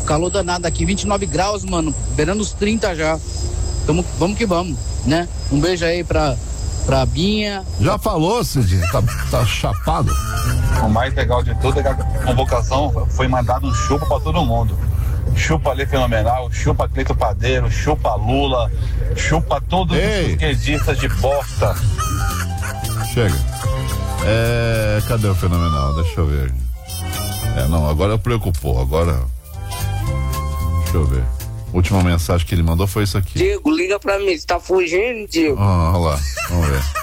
calor danado aqui, 29 graus, mano, beirando os 30 já. Vamos que vamos, né? Um beijo aí pra Binha. Já falou, Cid? Tá chapado? O mais legal de tudo é que a convocação foi mandada um chupa pra todo mundo. Chupa ali Fenomenal, chupa Cleito Padeiro, chupa Lula, chupa todos os esquerdistas de bosta. Chega. Cadê o Fenomenal? Deixa eu ver. Não, agora preocupou, agora... Deixa eu ver. A última mensagem que ele mandou foi isso aqui. Diego, liga pra mim, você tá fugindo, Diego? Olha lá.